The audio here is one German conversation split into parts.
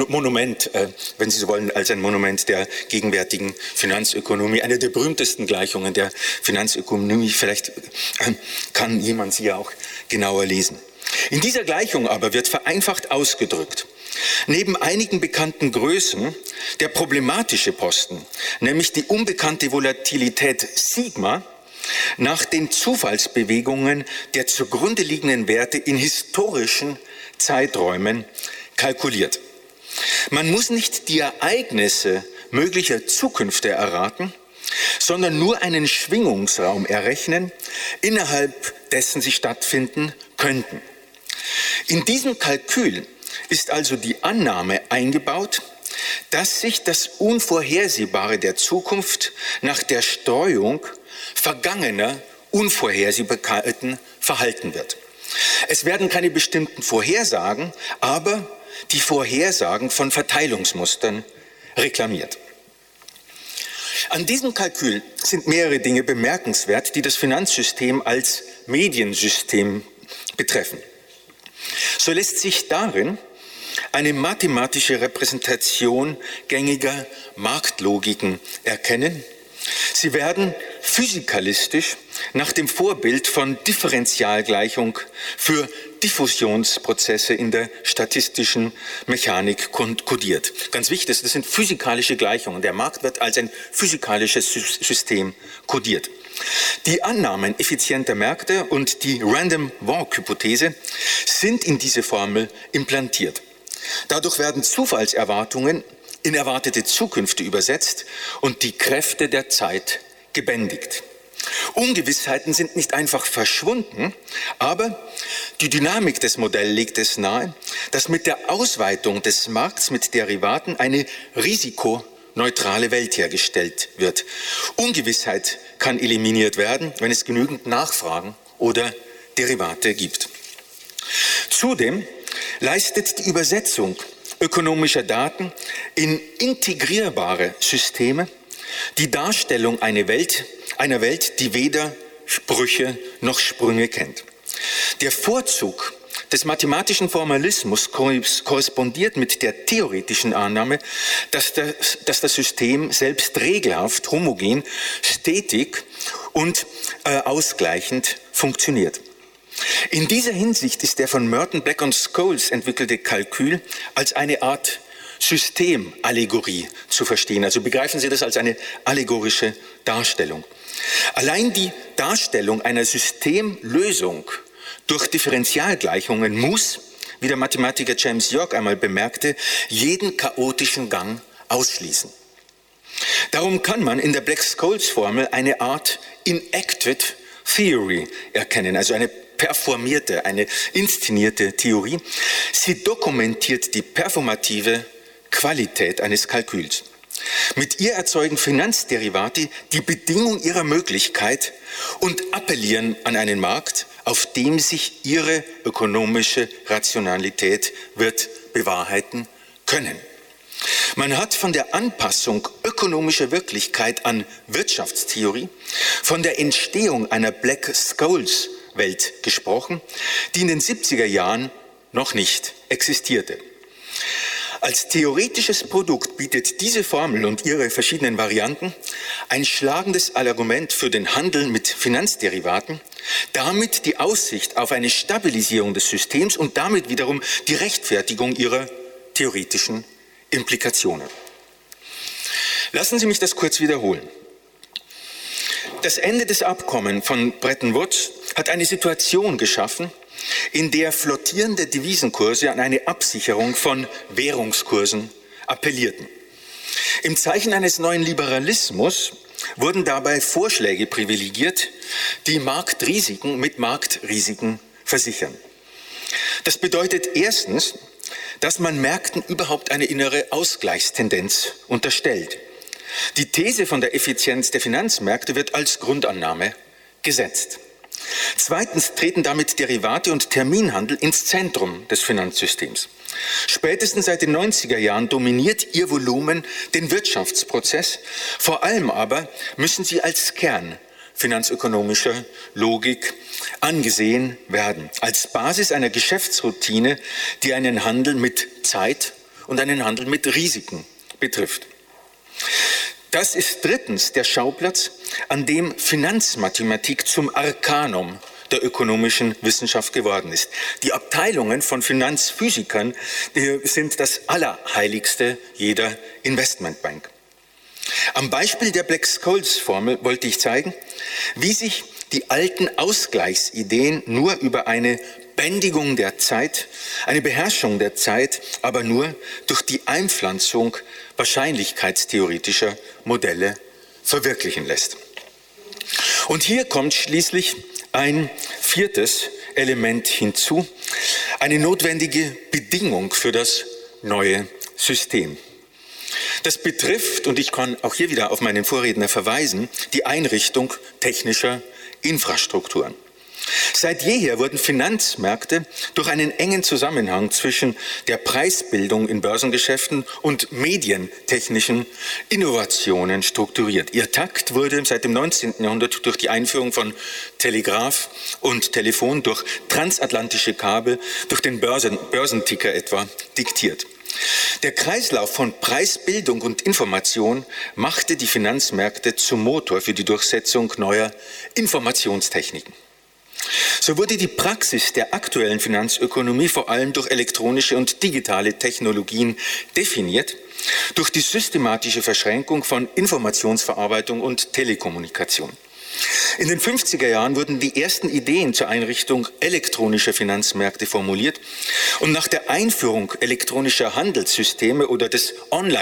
Monument, wenn Sie so wollen, als ein Monument der gegenwärtigen Finanzökonomie. Eine der berühmtesten Gleichungen der Finanzökonomie. Vielleicht kann jemand sie ja auch genauer lesen. In dieser Gleichung aber wird vereinfacht ausgedrückt, neben einigen bekannten Größen der problematische Posten, nämlich die unbekannte Volatilität Sigma, nach den Zufallsbewegungen der zugrunde liegenden Werte in historischen Zeiträumen kalkuliert. Man muss nicht die Ereignisse möglicher Zukünfte erraten, sondern nur einen Schwingungsraum errechnen, innerhalb dessen sie stattfinden könnten. In diesem Kalkül ist also die Annahme eingebaut, dass sich das Unvorhersehbare der Zukunft nach der Streuung vergangener Unvorhersehbarkeiten verhalten wird. Es werden keine bestimmten Vorhersagen, aber die Vorhersagen von Verteilungsmustern reklamiert. An diesem Kalkül sind mehrere Dinge bemerkenswert, die das Finanzsystem als Mediensystem betreffen. So lässt sich darin eine mathematische Repräsentation gängiger Marktlogiken erkennen. Sie werden physikalistisch nach dem Vorbild von Differentialgleichung für Diffusionsprozesse in der statistischen Mechanik kodiert. Ganz wichtig, das sind physikalische Gleichungen. Der Markt wird als ein physikalisches System kodiert. Die Annahmen effizienter Märkte und die Random Walk-Hypothese sind in diese Formel implantiert. Dadurch werden Zufallserwartungen in erwartete Zukünfte übersetzt und die Kräfte der Zeit gebändigt. Ungewissheiten sind nicht einfach verschwunden, aber die Dynamik des Modells legt es nahe, dass mit der Ausweitung des Markts mit Derivaten eine risikoneutrale Welt hergestellt wird. Ungewissheit kann eliminiert werden, wenn es genügend Nachfragen oder Derivate gibt. Zudem leistet die Übersetzung ökonomischer Daten in integrierbare Systeme die Darstellung einer Welt, die weder Brüche noch Sprünge kennt. Der Vorzug des mathematischen Formalismus korrespondiert mit der theoretischen Annahme, dass das System selbst regelhaft, homogen, stetig und ausgleichend funktioniert. In dieser Hinsicht ist der von Merton, Black und Scholes entwickelte Kalkül als eine Art Systemallegorie zu verstehen. Also begreifen Sie das als eine allegorische Darstellung. Allein die Darstellung einer Systemlösung durch Differentialgleichungen muss, wie der Mathematiker James York einmal bemerkte, jeden chaotischen Gang ausschließen. Darum kann man in der Black-Scholes-Formel eine Art Enacted Theory erkennen, also eine performierte, eine inszenierte Theorie. Sie dokumentiert die performative Qualität eines Kalküls. Mit ihr erzeugen Finanzderivate die Bedingung ihrer Möglichkeit und appellieren an einen Markt, auf dem sich ihre ökonomische Rationalität wird bewahrheiten können. Man hat von der Anpassung ökonomischer Wirklichkeit an Wirtschaftstheorie, von der Entstehung einer Black-Scholes-Welt gesprochen, die in den 70er Jahren noch nicht existierte. Als theoretisches Produkt bietet diese Formel und ihre verschiedenen Varianten ein schlagendes Argument für den Handel mit Finanzderivaten, damit die Aussicht auf eine Stabilisierung des Systems und damit wiederum die Rechtfertigung ihrer theoretischen Implikationen. Lassen Sie mich das kurz wiederholen. Das Ende des Abkommens von Bretton Woods hat eine Situation geschaffen, in der flottierende Devisenkurse an eine Absicherung von Währungskursen appellierten. Im Zeichen eines neuen Liberalismus wurden dabei Vorschläge privilegiert, die Marktrisiken mit Marktrisiken versichern. Das bedeutet erstens, dass man Märkten überhaupt eine innere Ausgleichstendenz unterstellt. Die These von der Effizienz der Finanzmärkte wird als Grundannahme gesetzt. Zweitens treten damit Derivate und Terminhandel ins Zentrum des Finanzsystems. Spätestens seit den 90er Jahren dominiert ihr Volumen den Wirtschaftsprozess. Vor allem aber müssen sie als Kern finanzökonomischer Logik angesehen werden, als Basis einer Geschäftsroutine, die einen Handel mit Zeit und einen Handel mit Risiken betrifft. Das ist drittens der Schauplatz, an dem Finanzmathematik zum Arkanum der ökonomischen Wissenschaft geworden ist. Die Abteilungen von Finanzphysikern sind das Allerheiligste jeder Investmentbank. Am Beispiel der Black-Scholes-Formel wollte ich zeigen, wie sich die alten Ausgleichsideen nur über eine Bändigung der Zeit, eine Beherrschung der Zeit, aber nur durch die Einpflanzung wahrscheinlichkeitstheoretischer Modelle verwirklichen lässt. Und hier kommt schließlich ein viertes Element hinzu, eine notwendige Bedingung für das neue System. Das betrifft, und ich kann auch hier wieder auf meinen Vorredner verweisen, die Einrichtung technischer Infrastrukturen. Seit jeher wurden Finanzmärkte durch einen engen Zusammenhang zwischen der Preisbildung in Börsengeschäften und medientechnischen Innovationen strukturiert. Ihr Takt wurde seit dem 19. Jahrhundert durch die Einführung von Telegraph und Telefon, durch transatlantische Kabel, durch den Börsenticker etwa diktiert. Der Kreislauf von Preisbildung und Information machte die Finanzmärkte zum Motor für die Durchsetzung neuer Informationstechniken. So wurde die Praxis der aktuellen Finanzökonomie vor allem durch elektronische und digitale Technologien definiert, durch die systematische Verschränkung von Informationsverarbeitung und Telekommunikation. In den 50er Jahren wurden die ersten Ideen zur Einrichtung elektronischer Finanzmärkte formuliert und nach der Einführung elektronischer Handelssysteme oder des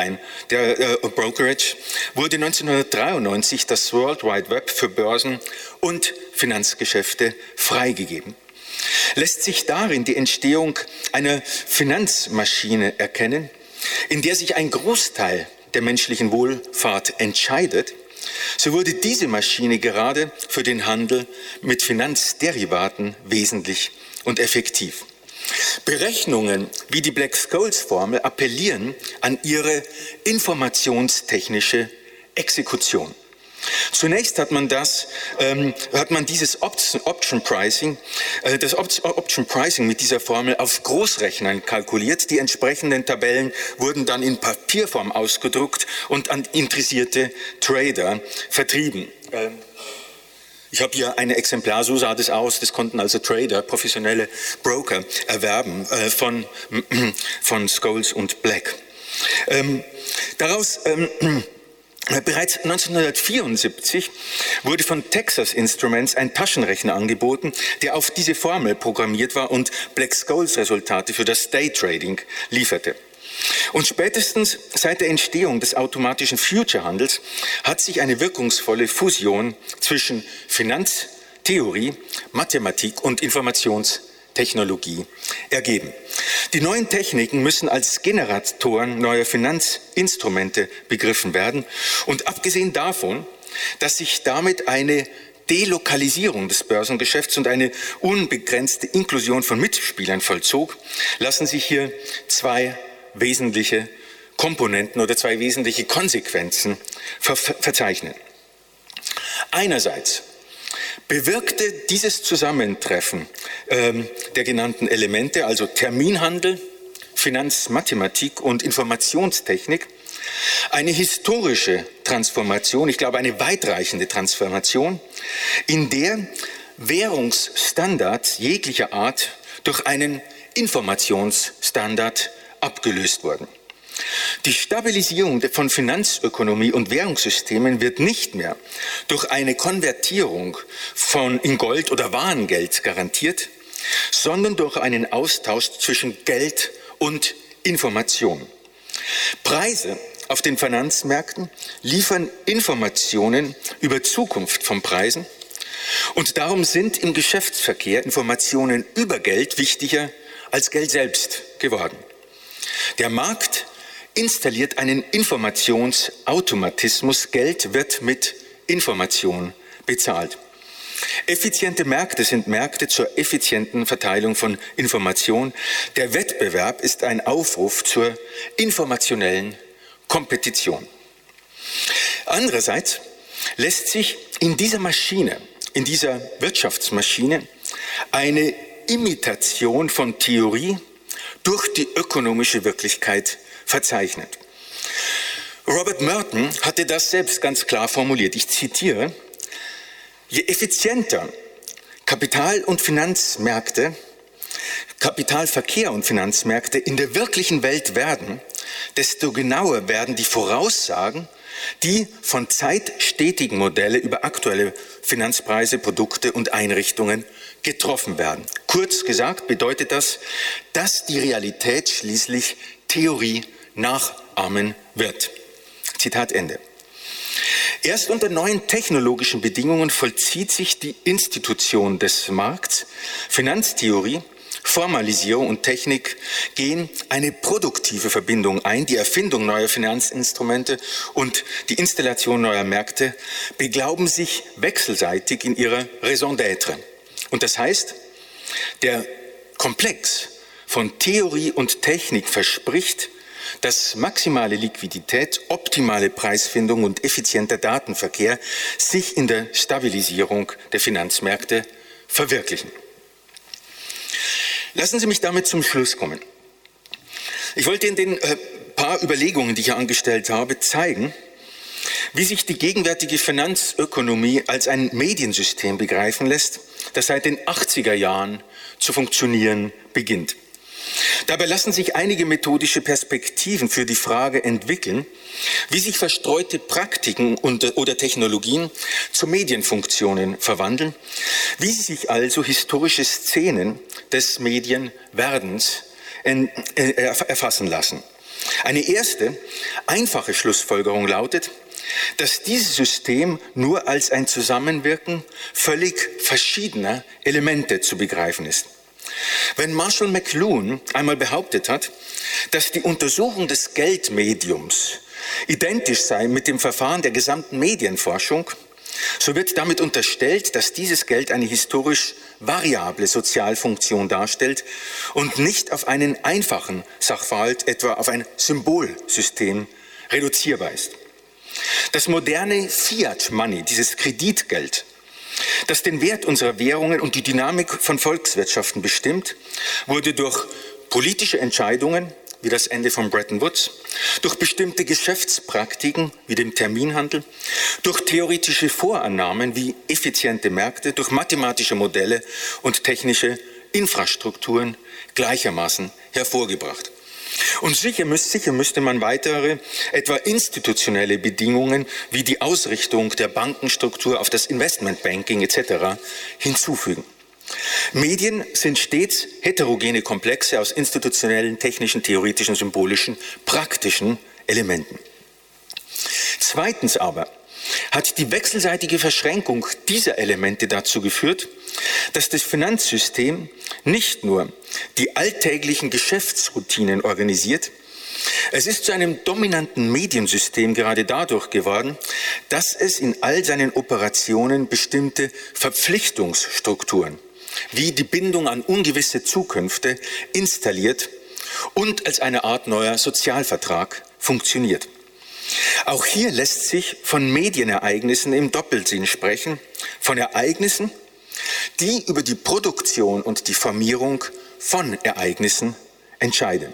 Brokerage wurde 1993 das World Wide Web für Börsen und Finanzgeschäfte freigegeben. Lässt sich darin die Entstehung einer Finanzmaschine erkennen, in der sich ein Großteil der menschlichen Wohlfahrt entscheidet, so wurde diese Maschine gerade für den Handel mit Finanzderivaten wesentlich und effektiv. Berechnungen wie die Black-Scholes-Formel appellieren an ihre informationstechnische Exekution. Zunächst hat man dieses Option Pricing mit dieser Formel auf Großrechnern kalkuliert. Die entsprechenden Tabellen wurden dann in Papierform ausgedruckt und an interessierte Trader vertrieben. Ich habe hier ein Exemplar, so sah das aus. Das konnten also Trader, professionelle Broker erwerben von Scholes und Black. Bereits 1974 wurde von Texas Instruments ein Taschenrechner angeboten, der auf diese Formel programmiert war und Black-Scholes-Resultate für das Daytrading lieferte. Und spätestens seit der Entstehung des automatischen Future-Handels hat sich eine wirkungsvolle Fusion zwischen Finanztheorie, Mathematik und Informationstechnologie ergeben. Die neuen Techniken müssen als Generatoren neuer Finanzinstrumente begriffen werden. Und abgesehen davon, dass sich damit eine Delokalisierung des Börsengeschäfts und eine unbegrenzte Inklusion von Mitspielern vollzog, lassen sich hier zwei wesentliche Komponenten oder zwei wesentliche Konsequenzen verzeichnen. Einerseits bewirkte dieses Zusammentreffen der genannten Elemente, also Terminhandel, Finanzmathematik und Informationstechnik, eine historische Transformation, ich glaube eine weitreichende Transformation, in der Währungsstandards jeglicher Art durch einen Informationsstandard abgelöst wurden. Die Stabilisierung von Finanzökonomie und Währungssystemen wird nicht mehr durch eine Konvertierung in Gold oder Warengeld garantiert, sondern durch einen Austausch zwischen Geld und Information. Preise auf den Finanzmärkten liefern Informationen über Zukunft von Preisen und darum sind im Geschäftsverkehr Informationen über Geld wichtiger als Geld selbst geworden. Der Markt installiert einen Informationsautomatismus. Geld wird mit Information bezahlt. Effiziente Märkte sind Märkte zur effizienten Verteilung von Information. Der Wettbewerb ist ein Aufruf zur informationellen Kompetition. Andererseits lässt sich in dieser Maschine, in dieser Wirtschaftsmaschine, eine Imitation von Theorie durch die ökonomische Wirklichkeit verzeichnet. Robert Merton hatte das selbst ganz klar formuliert. Ich zitiere: Je effizienter Kapitalverkehr und Finanzmärkte in der wirklichen Welt werden, desto genauer werden die Voraussagen, die von zeitstetigen Modelle über aktuelle Finanzpreise, Produkte und Einrichtungen getroffen werden. Kurz gesagt bedeutet das, dass die Realität schließlich Theorie nachahmen wird. Zitat Ende. Erst unter neuen technologischen Bedingungen vollzieht sich die Institution des Markts. Finanztheorie, Formalisierung und Technik gehen eine produktive Verbindung ein. Die Erfindung neuer Finanzinstrumente und die Installation neuer Märkte beglauben sich wechselseitig in ihrer Raison d'être. Und das heißt, der Komplex von Theorie und Technik verspricht, dass maximale Liquidität, optimale Preisfindung und effizienter Datenverkehr sich in der Stabilisierung der Finanzmärkte verwirklichen. Lassen Sie mich damit zum Schluss kommen. Ich wollte in den paar Überlegungen, die ich angestellt habe, zeigen, wie sich die gegenwärtige Finanzökonomie als ein Mediensystem begreifen lässt, das seit den 80er Jahren zu funktionieren beginnt. Dabei lassen sich einige methodische Perspektiven für die Frage entwickeln, wie sich verstreute Praktiken oder Technologien zu Medienfunktionen verwandeln, wie sich also historische Szenen des Medienwerdens erfassen lassen. Eine erste, einfache Schlussfolgerung lautet, dass dieses System nur als ein Zusammenwirken völlig verschiedener Elemente zu begreifen ist. Wenn Marshall McLuhan einmal behauptet hat, dass die Untersuchung des Geldmediums identisch sei mit dem Verfahren der gesamten Medienforschung, so wird damit unterstellt, dass dieses Geld eine historisch variable Sozialfunktion darstellt und nicht auf einen einfachen Sachverhalt, etwa auf ein Symbolsystem, reduzierbar ist. Das moderne Fiat Money, dieses Kreditgeld, das den Wert unserer Währungen und die Dynamik von Volkswirtschaften bestimmt, wurde durch politische Entscheidungen, wie das Ende von Bretton Woods, durch bestimmte Geschäftspraktiken, wie dem Terminhandel, durch theoretische Vorannahmen, wie effiziente Märkte, durch mathematische Modelle und technische Infrastrukturen gleichermaßen hervorgebracht. Und sicher müsste man weitere, etwa institutionelle Bedingungen wie die Ausrichtung der Bankenstruktur auf das Investmentbanking etc. hinzufügen. Medien sind stets heterogene Komplexe aus institutionellen, technischen, theoretischen, symbolischen, praktischen Elementen. Zweitens aber hat die wechselseitige Verschränkung dieser Elemente dazu geführt, dass das Finanzsystem nicht nur die alltäglichen Geschäftsroutinen organisiert, es ist zu einem dominanten Mediensystem gerade dadurch geworden, dass es in all seinen Operationen bestimmte Verpflichtungsstrukturen, wie die Bindung an ungewisse Zukünfte, installiert und als eine Art neuer Sozialvertrag funktioniert. Auch hier lässt sich von Medienereignissen im Doppelsinn sprechen, von Ereignissen, die über die Produktion und die Formierung von Ereignissen entscheiden.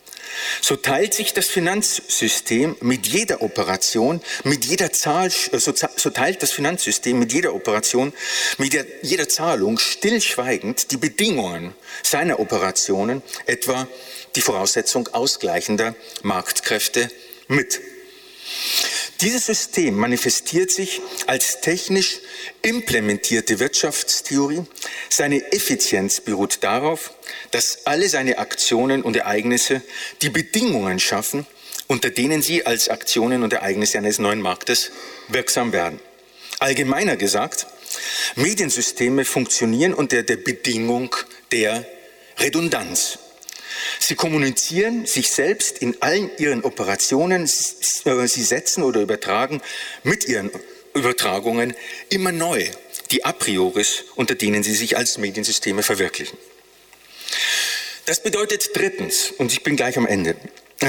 So teilt sich das Finanzsystem mit jeder Operation, so teilt das Finanzsystem mit jeder Operation, mit jeder Zahlung stillschweigend die Bedingungen seiner Operationen, etwa die Voraussetzung ausgleichender Marktkräfte, mit. Dieses System manifestiert sich als technisch implementierte Wirtschaftstheorie. Seine Effizienz beruht darauf, dass alle seine Aktionen und Ereignisse die Bedingungen schaffen, unter denen sie als Aktionen und Ereignisse eines neuen Marktes wirksam werden. Allgemeiner gesagt, Mediensysteme funktionieren unter der Bedingung der Redundanz. Sie kommunizieren sich selbst in allen ihren Operationen, sie setzen oder übertragen mit ihren Übertragungen immer neu die A prioris, unter denen sie sich als Mediensysteme verwirklichen. Das bedeutet drittens, und ich bin gleich am Ende,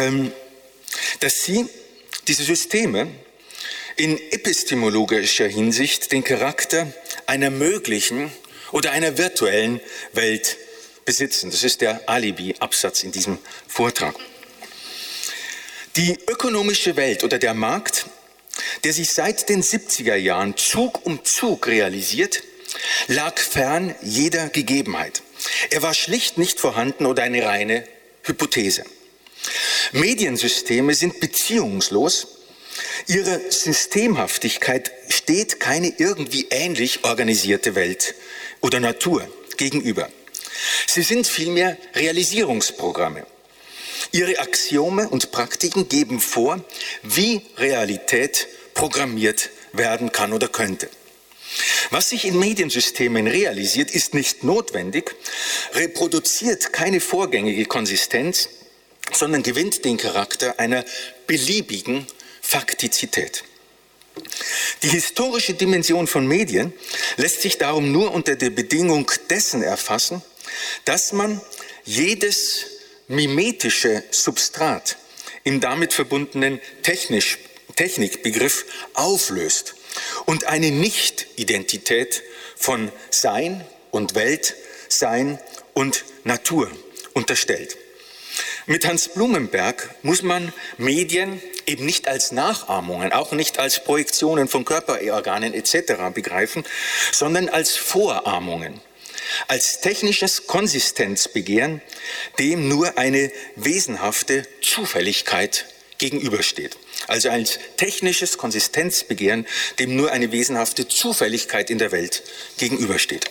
dass diese Systeme in epistemologischer Hinsicht den Charakter einer möglichen oder einer virtuellen Welt besitzen. Das ist der Alibi-Absatz in diesem Vortrag. Die ökonomische Welt oder der Markt, der sich seit den 70er Jahren Zug um Zug realisiert, lag fern jeder Gegebenheit. Er war schlicht nicht vorhanden oder eine reine Hypothese. Mediensysteme sind beziehungslos. Ihrer Systemhaftigkeit steht keine irgendwie ähnlich organisierte Welt oder Natur gegenüber. Sie sind vielmehr Realisierungsprogramme. Ihre Axiome und Praktiken geben vor, wie Realität programmiert werden kann oder könnte. Was sich in Mediensystemen realisiert, ist nicht notwendig, reproduziert keine vorgängige Konsistenz, sondern gewinnt den Charakter einer beliebigen Faktizität. Die historische Dimension von Medien lässt sich darum nur unter der Bedingung dessen erfassen, dass man jedes mimetische Substrat im damit verbundenen Technikbegriff auflöst und eine Nicht-Identität von Sein und Welt, Sein und Natur unterstellt. Mit Hans Blumenberg muss man Medien eben nicht als Nachahmungen, auch nicht als Projektionen von Körperorganen etc. begreifen, sondern als Vorahmungen, als technisches Konsistenzbegehren, dem nur eine wesenhafte Zufälligkeit gegenübersteht. Also als technisches Konsistenzbegehren, dem nur eine wesenhafte Zufälligkeit in der Welt gegenübersteht.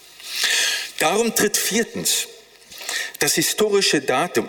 Darum tritt viertens das historische Datum,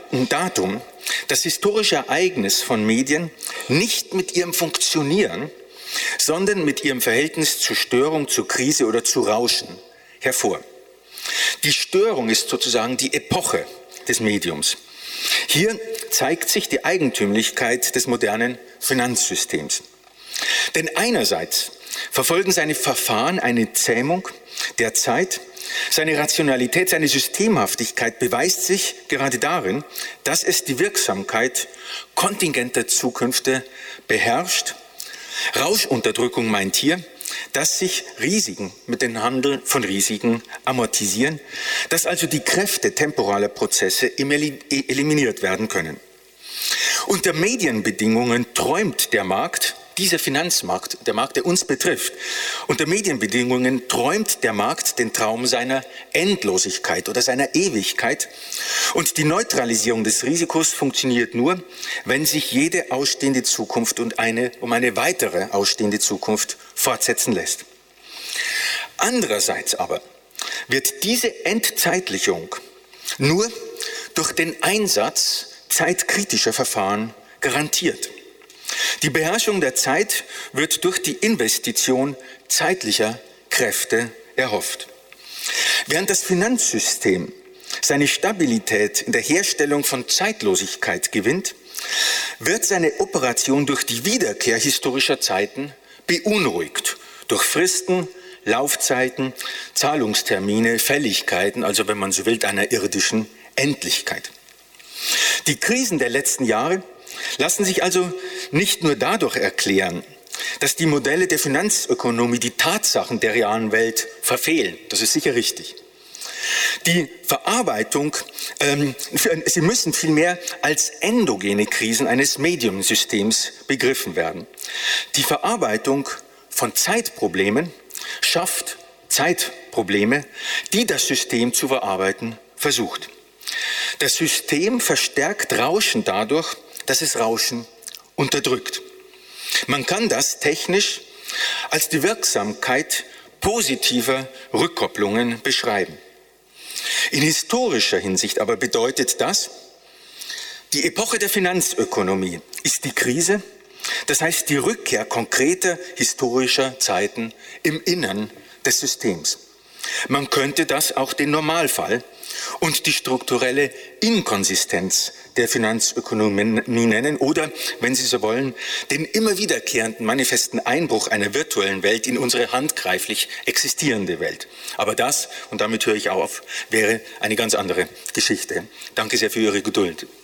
das historische Ereignis von Medien nicht mit ihrem Funktionieren, sondern mit ihrem Verhältnis zu Störung, zu Krise oder zu Rauschen hervor. Die Störung ist sozusagen die Epoche des Mediums. Hier zeigt sich die Eigentümlichkeit des modernen Finanzsystems. Denn einerseits verfolgen seine Verfahren eine Zähmung der Zeit. Seine Rationalität, seine Systemhaftigkeit beweist sich gerade darin, dass es die Wirksamkeit kontingenter Zukünfte beherrscht. Rauschenunterdrückung meint hier, dass sich Risiken mit dem Handel von Risiken amortisieren, dass also die Kräfte temporaler Prozesse eliminiert werden können. Unter Medienbedingungen träumt der Markt, dieser Finanzmarkt, der Markt, der uns betrifft, unter Medienbedingungen träumt der Markt den Traum seiner Endlosigkeit oder seiner Ewigkeit. Und die Neutralisierung des Risikos funktioniert nur, wenn sich jede ausstehende Zukunft um eine weitere ausstehende Zukunft fortsetzen lässt. Andererseits aber wird diese Entzeitlichung nur durch den Einsatz zeitkritischer Verfahren garantiert. Die Beherrschung der Zeit wird durch die Investition zeitlicher Kräfte erhofft. Während das Finanzsystem seine Stabilität in der Herstellung von Zeitlosigkeit gewinnt, wird seine Operation durch die Wiederkehr historischer Zeiten beunruhigt, durch Fristen, Laufzeiten, Zahlungstermine, Fälligkeiten, also wenn man so will, einer irdischen Endlichkeit. Die Krisen der letzten Jahre lassen sich also nicht nur dadurch erklären, dass die Modelle der Finanzökonomie die Tatsachen der realen Welt verfehlen. Das ist sicher richtig. Die Verarbeitung, sie müssen vielmehr als endogene Krisen eines Mediumsystems begriffen werden. Die Verarbeitung von Zeitproblemen schafft Zeitprobleme, die das System zu verarbeiten versucht. Das System verstärkt Rauschen dadurch, dass es Rauschen unterdrückt. Man kann das technisch als die Wirksamkeit positiver Rückkopplungen beschreiben. In historischer Hinsicht aber bedeutet das, die Epoche der Finanzökonomie ist die Krise, das heißt die Rückkehr konkreter historischer Zeiten im Innern des Systems. Man könnte das auch den Normalfall und die strukturelle Inkonsistenz der Finanzökonomie nennen oder, wenn Sie so wollen, den immer wiederkehrenden manifesten Einbruch einer virtuellen Welt in unsere handgreiflich existierende Welt. Aber das, und damit höre ich auf, wäre eine ganz andere Geschichte. Danke sehr für Ihre Geduld.